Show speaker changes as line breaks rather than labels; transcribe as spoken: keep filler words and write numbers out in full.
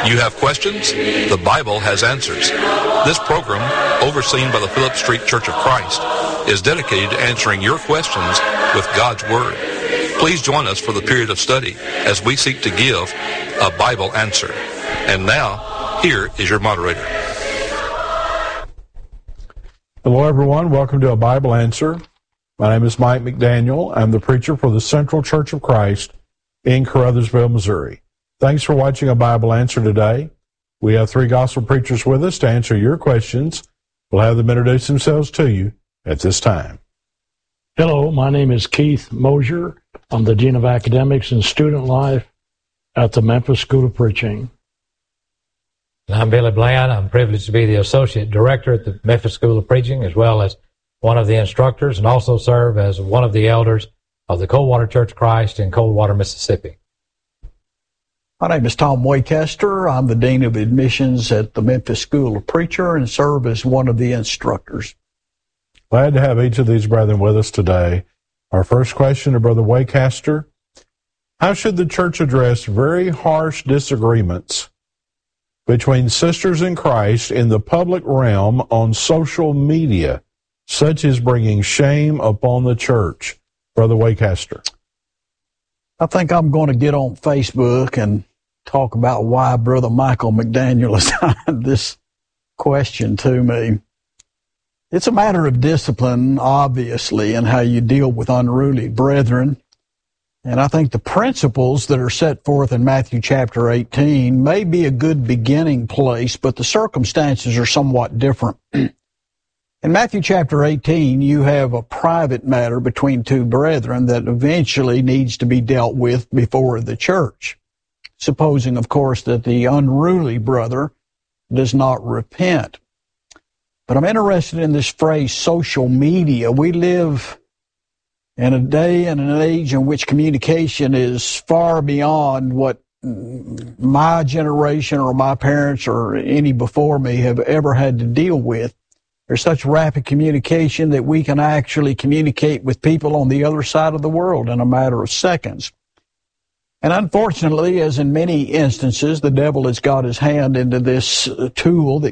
You have questions? The Bible has answers. This program, overseen by the Phillips Street Church of Christ, is dedicated to answering your questions with God's Word. Please join us for the period of study as we seek to give a Bible answer. And now, here is your moderator.
Hello, everyone. Welcome to A Bible Answer. My name is Mike McDaniel. I'm the preacher for the Central Church of Christ in Caruthersville, Missouri. Thanks for watching A Bible Answer today. We have three gospel preachers with us to answer your questions. We'll have them introduce themselves to you at this time.
Hello, my name is Keith Mosier. I'm the Dean of Academics and Student Life at the Memphis School of Preaching.
And I'm Billy Bland. I'm privileged to be the Associate Director at the Memphis School of Preaching, as well as one of the instructors, and also serve as one of the elders of the Coldwater Church of Christ in Coldwater, Mississippi.
My name is Tom Waycaster. I'm the Dean of Admissions at the Memphis School of Preacher and serve as one of the instructors.
Glad to have each of these brethren with us today. Our first question to Brother Waycaster: how should the church address very harsh disagreements between sisters in Christ in the public realm on social media, such as bringing shame upon the church? Brother Waycaster.
I think I'm going to get on Facebook and talk about why Brother Michael McDaniel assigned this question to me. It's a matter of discipline, obviously, and how you deal with unruly brethren. And I think the principles that are set forth in Matthew chapter eighteen may be a good beginning place, but the circumstances are somewhat different. In Matthew chapter eighteen, you have a private matter between two brethren that eventually needs to be dealt with before the church, supposing, of course, that the unruly brother does not repent. But I'm interested in this phrase, social media. We live in a day and an age in which communication is far beyond what my generation or my parents or any before me have ever had to deal with. There's such rapid communication that we can actually communicate with people on the other side of the world in a matter of seconds. And unfortunately, as in many instances, the devil has got his hand into this tool that